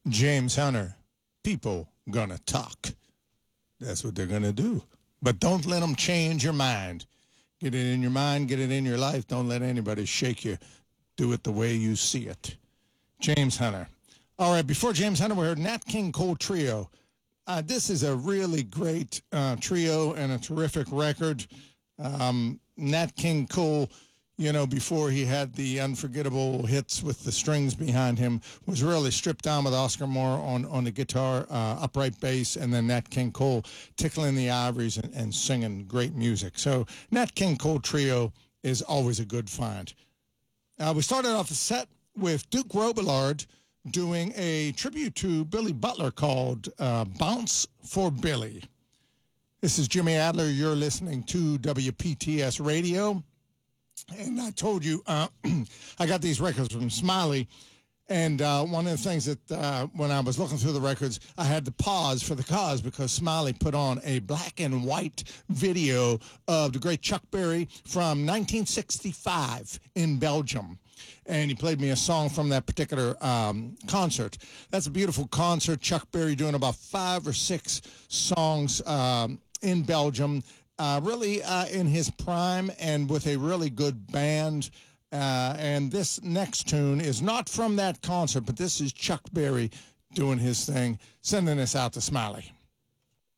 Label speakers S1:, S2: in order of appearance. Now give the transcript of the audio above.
S1: James Hunter, people gonna talk. That's what they're gonna do. But don't let them change your mind. Get it in your mind, get it in your life. Don't let anybody shake you. Do it the way you see it. James Hunter. All right, before James Hunter, we heard Nat King Cole Trio. This is a really great trio and a terrific record. Nat King Cole, you know, before he had the unforgettable hits with the strings behind him, was really stripped down with Oscar Moore on the guitar, upright bass, and then Nat King Cole tickling the ivories and singing great music. So Nat King Cole Trio is always a good find. We started off the set with Duke Robillard doing a tribute to Billy Butler called Bounce for Billy. This is Jimmy Adler. You're listening to WPTS Radio. And I told you I got these records from Smiley. And one of the things that when I was looking through the records, I had to pause for the cause because Smiley put on a black and white video of the great Chuck Berry from 1965 in Belgium. And he played me a song from that particular concert. That's a beautiful concert. Chuck Berry doing about 5 or 6 songs in Belgium, really in his prime and with a really good band. And this next tune is not from that concert, but this is Chuck Berry doing his thing, sending us out to Smiley.